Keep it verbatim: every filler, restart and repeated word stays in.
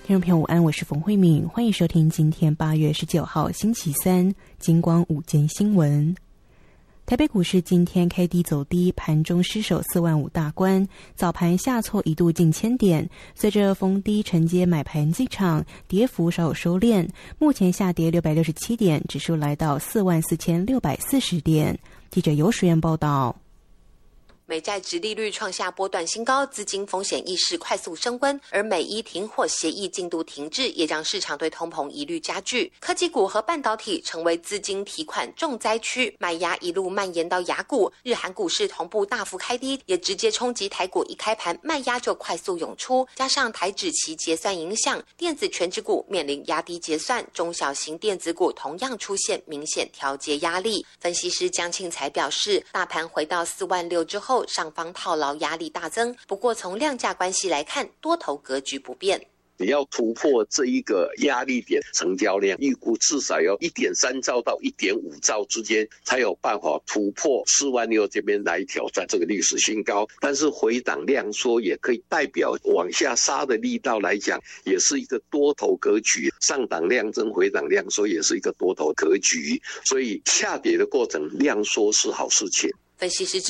听众朋友午安，我是冯慧敏，欢迎收听今天八月十九号星期三金光午间新闻。台北股市今天开低走低，盘中失守四万五大关，早盘下挫一度近千点，随着逢低承接买盘进场，跌幅稍有收敛，目前下跌六百六十七点，指数来到四万四千六百四十点。记者游水燕报道。 美债殖利率创下波段新高，资金风险意识快速升温，而美伊停火协议进度停滞，也让市场对通膨疑虑加剧。科技股和半导体成为资金提款重灾区，卖压一路蔓延到亚股，日韩股市同步大幅开低，也直接冲击台股，一开盘卖压就快速涌出，加上台指期结算影响，电子权值股面临压低结算，中小型电子股同样出现明显调节压力。分析师江庆才表示，大盘回到四万六之后，上方套牢压力大增，不过从量价关系来看，多头格局不变。 你要突破这一个压力点，成交量预估至少要 一点三兆到 一点五兆之间，才有办法突破四万六这边来挑战这个历史新高。但是回档量缩也可以代表往下杀的力道来讲，也是一个多头格局，上档量增，回档量缩也是一个多头格局，所以下跌的过程量缩是好事情。 分析师